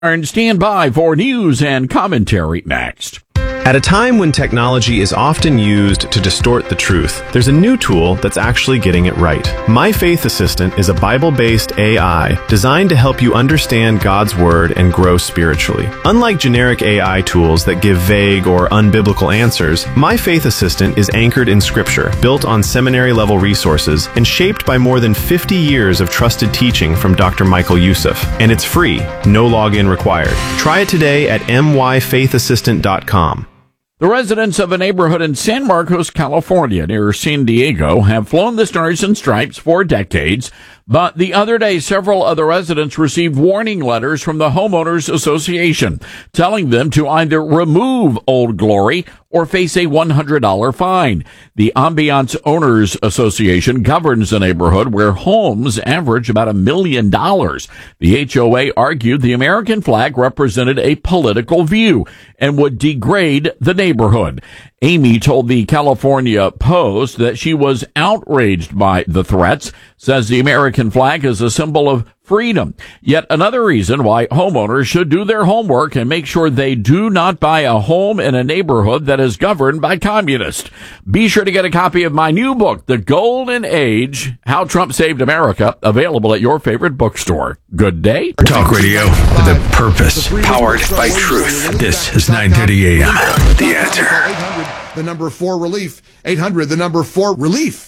And stand by for news and commentary next. At a time when technology is often used to distort the truth, there's a new tool that's actually getting it right. My Faith Assistant is a Bible-based AI designed to help you understand God's Word and grow spiritually. Unlike generic AI tools that give vague or unbiblical answers, My Faith Assistant is anchored in Scripture, built on seminary-level resources, and shaped by more than 50 years of trusted teaching from Dr. Michael Youssef. And it's free, no login required. Try it today at myfaithassistant.com. The residents of a neighborhood in San Marcos, California, near San Diego, have flown the Stars and Stripes for decades. But the other day, several other residents received warning letters from the Homeowners Association telling them to either remove Old Glory or face a $100 fine. The Ambiance Owners Association governs a neighborhood where homes average about $1 million. The HOA argued the American flag represented a political view and would degrade the neighborhood. Amy told the California Post that she was outraged by the threats, says the American flag is a symbol of freedom. Yet another reason why homeowners should do their homework and make sure they do not buy a home in a neighborhood that is governed by communists. Be sure to get a copy of my new book, The Golden Age, How Trump Saved America, available at your favorite bookstore. Good day. Talk radio with a purpose, powered by truth. This is 9:30 a.m. The Answer. 800, the number 4 relief. 800, the number 4 relief.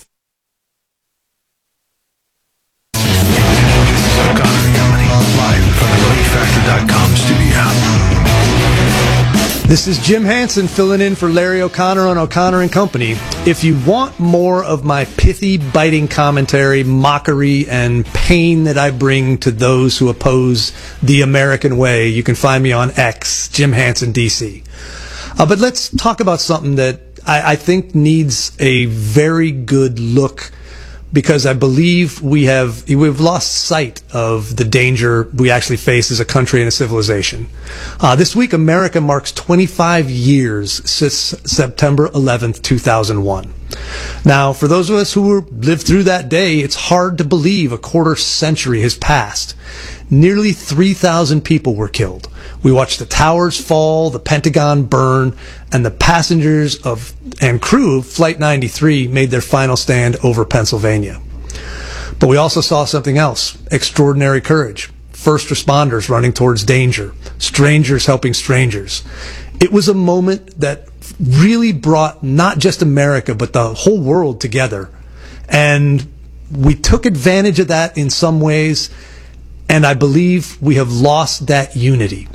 Live from the ReliefFactor.com studio. This is Jim Hansen filling in for Larry O'Connor on O'Connor & Company. If you want more of my pithy, biting commentary, mockery, and pain that I bring to those who oppose the American way, you can find me on X, Jim Hansen DC. But let's talk about something that I think needs a very good look, because I believe we've lost sight of the danger we actually face as a country and a civilization. This week, America marks 25 years since September 11th, 2001. Now, for those of us who lived through that day, it's hard to believe a quarter century has passed. Nearly 3,000 people were killed. We watched the towers fall, the Pentagon burn, and the passengers and crew of Flight 93 made their final stand over Pennsylvania. But we also saw something else: extraordinary courage, first responders running towards danger, strangers helping strangers. It was a moment that really brought not just America, but the whole world together. And we took advantage of that in some ways, and I believe we have lost that unity.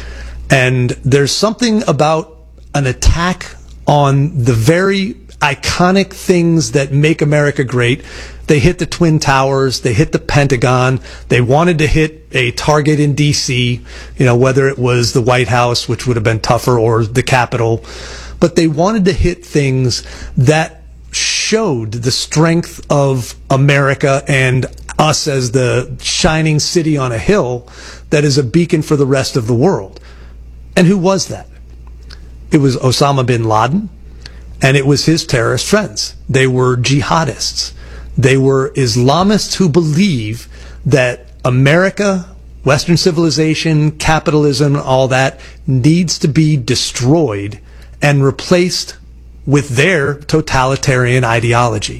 And there's something about an attack on the very iconic things that make America great. They hit the Twin Towers, they hit the Pentagon, they wanted to hit a target in D.C., whether it was the White House, which would have been tougher, or the Capitol. But they wanted to hit things that showed the strength of America and us as the shining city on a hill that is a beacon for the rest of the world. And who was that? It was Osama bin Laden, and it was his terrorist friends. They were jihadists. They were Islamists who believe that America, Western civilization, capitalism, all that needs to be destroyed and replaced with their totalitarian ideology.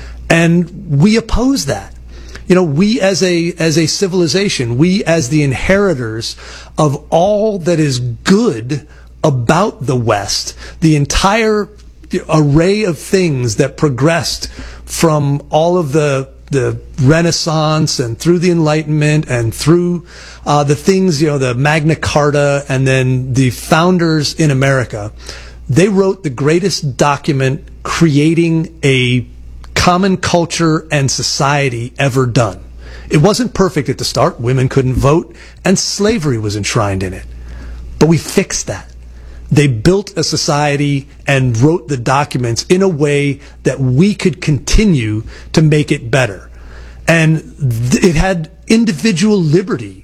And we oppose that. We as a civilization, we as the inheritors of all that is good about the West, the entire array of things that progressed from all of the Renaissance and through the Enlightenment and through the things, the Magna Carta, and then the founders in America. They wrote the greatest document creating a common culture and society ever done. It wasn't perfect at the start. Women couldn't vote, and slavery was enshrined in it. But we fixed that. They built a society and wrote the documents in a way that we could continue to make it better. And it had individual liberty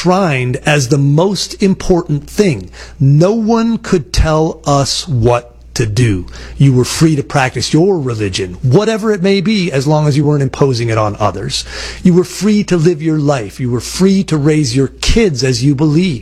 enshrined as the most important thing. No one could tell us what to do. You were free to practice your religion, whatever it may be, as long as you weren't imposing it on others. You were free to live your life. You were free to raise your kids as you believed.